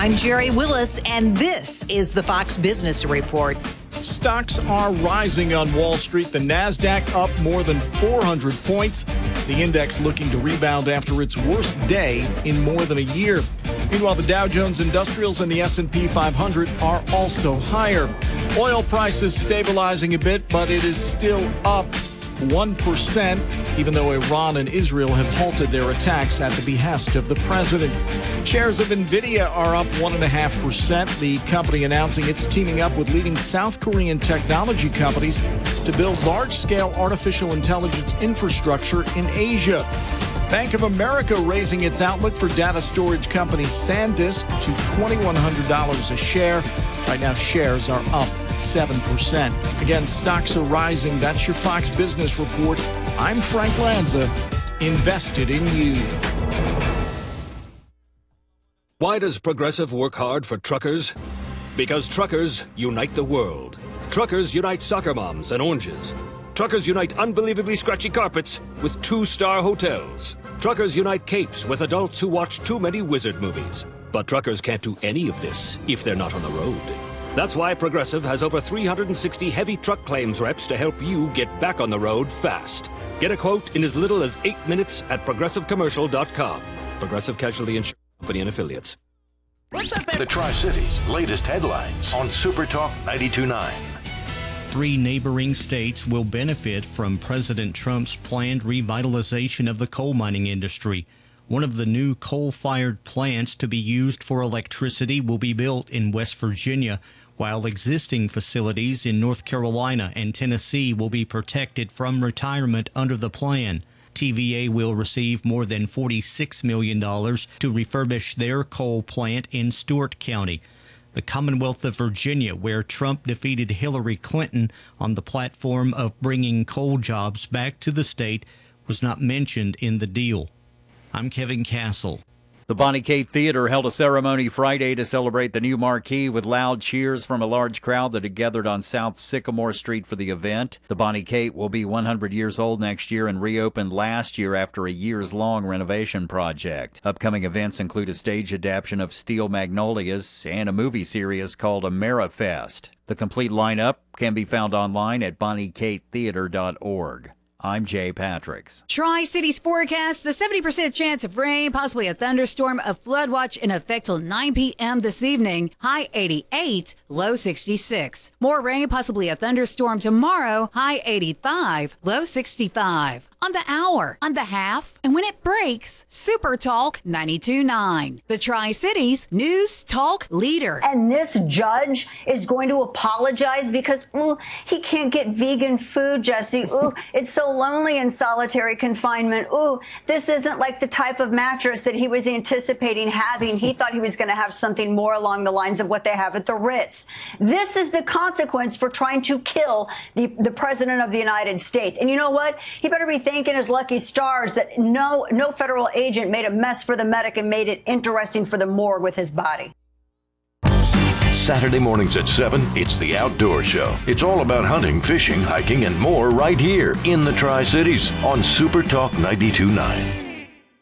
I'm Jerry Willis, and this is the Fox Business Report. Stocks are rising on Wall Street. The Nasdaq up more than 400 points. The index looking to rebound after its worst day in more than a year. Meanwhile, the Dow Jones Industrials and the S&P 500 are also higher. Oil prices stabilizing a bit, but it is still up 1%, even though Iran and Israel have halted their attacks at the behest of the president. Shares of NVIDIA are up 1.5%. The company announcing it's teaming up with leading South Korean technology companies to build large-scale artificial intelligence infrastructure in Asia. Bank of America raising its outlook for data storage company SanDisk to $2,100 a share. Right now, shares are up 7%. Again, stocks are rising. That's your Fox Business Report. I'm Frank Lanza, invested in you. Why does Progressive work hard for truckers? Because truckers unite the world. Truckers unite soccer moms and oranges. Truckers unite unbelievably scratchy carpets with 2-star hotels. Truckers unite capes with adults who watch too many wizard movies. But truckers can't do any of this if they're not on the road. That's why Progressive has over 360 heavy truck claims reps to help you get back on the road fast. Get a quote in as little as 8 minutes at progressivecommercial.com. Progressive Casualty Insurance Company and Affiliates. The Tri-Cities' latest headlines on Super Talk 92.9. 3 neighboring states will benefit from President Trump's planned revitalization of the coal mining industry. One of the new coal-fired plants to be used for electricity will be built in West Virginia, while existing facilities in North Carolina and Tennessee will be protected from retirement under the plan. TVA will receive more than $46 million to refurbish their coal plant in Stewart County. The Commonwealth of Virginia, where Trump defeated Hillary Clinton on the platform of bringing coal jobs back to the state, was not mentioned in the deal. I'm Kevin Castle. The Bonnie Kate Theater held a ceremony Friday to celebrate the new marquee with loud cheers from a large crowd that had gathered on South Sycamore Street for the event. The Bonnie Kate will be 100 years old next year and reopened last year after a years-long renovation project. Upcoming events include a stage adaptation of Steel Magnolias and a movie series called AmeriFest. The complete lineup can be found online at BonnieKateTheater.org. I'm Jay Patricks. Tri-Cities forecast, the 70% chance of rain, possibly a thunderstorm, a flood watch in effect till 9 p.m. this evening. High 88, low 66. More rain, possibly a thunderstorm tomorrow. High 85, low 65. On the hour, on the half, and when it breaks, Super Talk 92.9. The Tri-Cities News Talk leader. And this judge is going to apologize because he can't get vegan food, Jesse. It's so lonely in solitary confinement. This isn't like the type of mattress that he was anticipating having. He thought he was going to have something more along the lines of what they have at the Ritz. This is the consequence for trying to kill the president of the United States. And you know what? He better be thanking his lucky stars that no federal agent made a mess for the medic and made it interesting for the morgue with his body. Saturday mornings at 7, it's The Outdoor Show. It's all about hunting, fishing, hiking, and more right here in the Tri-Cities on Super Talk 92.9.